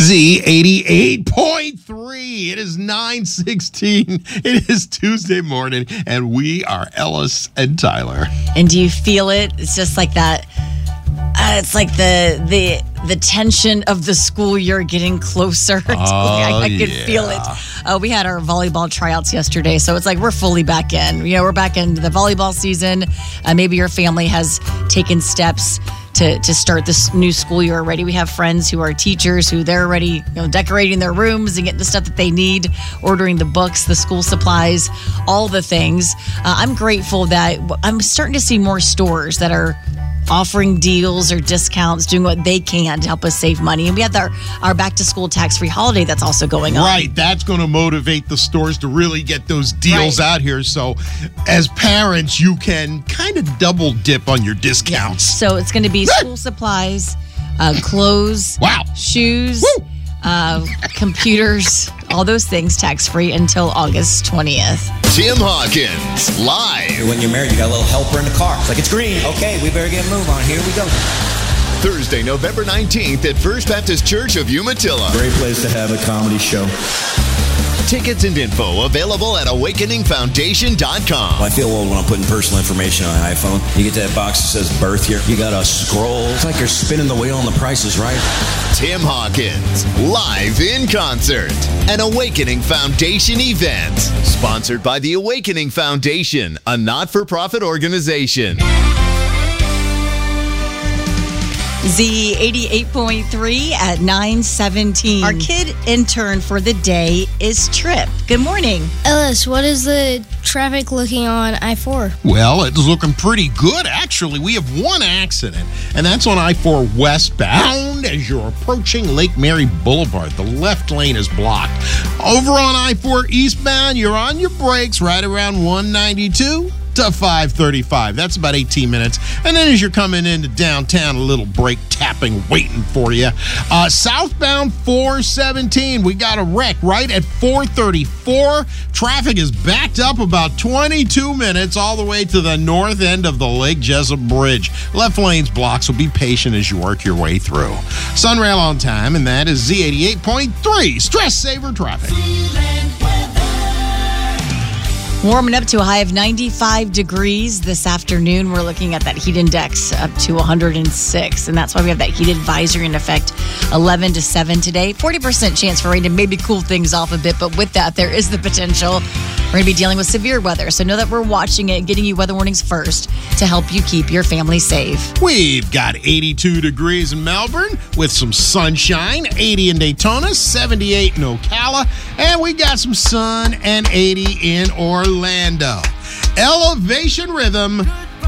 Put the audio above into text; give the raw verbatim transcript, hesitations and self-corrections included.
Z eighty-eight point three. It is nine sixteen. It is Tuesday morning, and we are Ellis and Tyler. And do you feel it? It's just like that. Uh, it's like the the the tension of the school year getting closer. Oh, I, I could yeah. feel it. Uh, we had our volleyball tryouts yesterday, so it's like we're fully back in. You know, we're back into the volleyball season. Uh, maybe your family has taken steps to to start this new school year already. We have friends who are teachers who they're already, you know, decorating their rooms and getting the stuff that they need, ordering the books, the school supplies, all the things. Uh, I'm grateful that I'm starting to see more stores that are offering deals or discounts, doing what they can to help us save money. And we have our, our back-to-school tax-free holiday that's also going on. Right. That's going to motivate the stores to really get those deals Right. out here. So as parents, you can kind of double dip on your discounts. So it's going to be school supplies, uh, clothes, Wow. shoes, Woo. uh, computers, all those things tax-free until August twentieth. Tim Hawkins, live. When you're married, you got a little helper in the car. It's like, it's green. Okay, we better get a move on. Here we go. Thursday, November nineteenth at First Baptist Church of Umatilla. Great place to have a comedy show. Tickets and info available at awakening foundation dot com. I feel old when I'm putting personal information on an iPhone. You get that box that says birth year. You got to scroll. It's like you're spinning the wheel and the price is right. Tim Hawkins, live in concert. An Awakening Foundation event. Sponsored by the Awakening Foundation, a not-for-profit organization. Z eighty-eight point three at nine seventeen. Our kid intern for the day is Trip. Good morning. Ellis, what is the traffic looking on I four? Well, it's looking pretty good, actually. We have one accident, and that's on I four westbound as you're approaching Lake Mary Boulevard. The left lane is blocked. Over on I four eastbound, you're on your brakes right around one ninety-two to five thirty-five. That's about eighteen minutes. And then as you're coming into downtown, a little brake tapping waiting for you. Uh, southbound four seventeen, we got a wreck right at four thirty-four. Traffic is backed up about twenty-two minutes all the way to the north end of the Lake Jessup Bridge. Left lane's blocked, so be patient as you work your way through. Sunrail on time, and that is Z eighty-eight point three. Stress Saver Traffic. Warming up to a high of ninety-five degrees this afternoon. We're looking at that heat index up to one hundred six, and that's why we have that heat advisory in effect eleven to seven today. forty percent chance for rain to maybe cool things off a bit, but with that, there is the potential we're going to be dealing with severe weather. So know that we're watching it and getting you weather warnings first to help you keep your family safe. We've got eighty-two degrees in Melbourne with some sunshine, eighty in Daytona, seventy-eight in Ocala, and we got some sun and eighty in Orlando. Elevation Rhythm,